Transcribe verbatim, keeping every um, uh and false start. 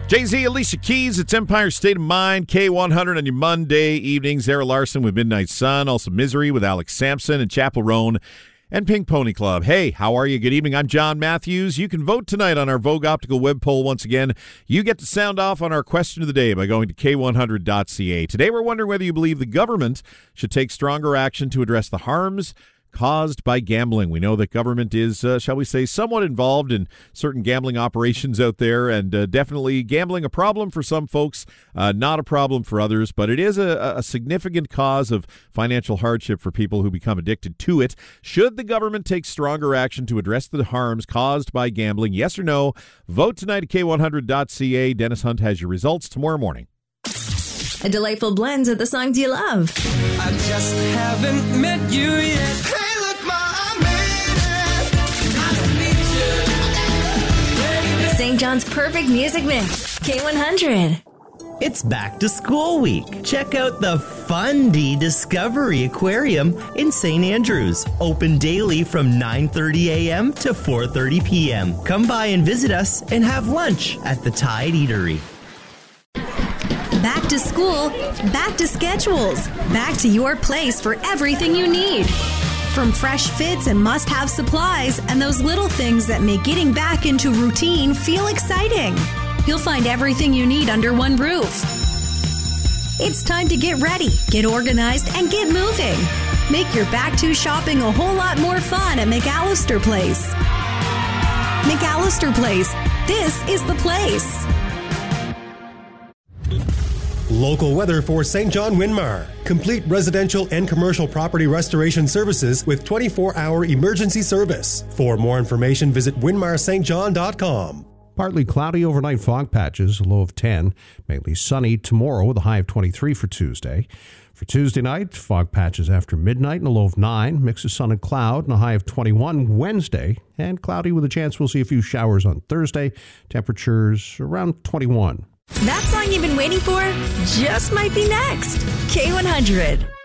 Jay-Z, Alicia Keys, it's Empire State of Mind, K one hundred on your Monday evenings. Zara Larson with Midnight Sun, also Misery with Alex Sampson and Chappell Roan and Pink Pony Club. Hey, how are you? Good evening. I'm John Matthews. You can vote tonight on our Vogue Optical web poll once again. You get to sound off on our question of the day by going to K one hundred dot C A. Today we're wondering whether you believe the government should take stronger action to address the harms caused by gambling. We know that government is, uh, shall we say, somewhat involved in certain gambling operations out there, and uh, definitely gambling a problem for some folks, uh, not a problem for others, but it is a, a significant cause of financial hardship for people who become addicted to it. Should the government take stronger action to address the harms caused by gambling? Yes or no? Vote tonight at K one hundred dot C A. Dennis Hunt has your results tomorrow morning. A delightful blend of the songs you love. I just haven't met you yet. Hey, look, Ma, I made it. I need you. Saint John's perfect music mix. K one hundred. It's back to school week. Check out the Fundy Discovery Aquarium in Saint Andrews. Open daily from nine thirty a.m. to four thirty p.m. Come by and visit us and have lunch at the Tide Eatery. Back to school, back to schedules, back to your place for everything you need. From fresh fits and must-have supplies and those little things that make getting back into routine feel exciting. You'll find everything you need under one roof. It's time to get ready, get organized, and get moving. Make your back-to shopping a whole lot more fun at McAllister Place. McAllister Place. This is the place. Local weather for Saint John Winmar. Complete residential and commercial property restoration services with twenty-four hour emergency service. For more information, visit winmar st john dot com. Partly cloudy overnight fog patches, a low of ten. Mainly sunny tomorrow with a high of twenty-three for Tuesday. For Tuesday night, fog patches after midnight and a low of nine. Mix of sun and cloud and a high of twenty-one Wednesday. And cloudy with a chance we'll see a few showers on Thursday. Temperatures around twenty-one. That song you've been waiting for just might be next. K one hundred.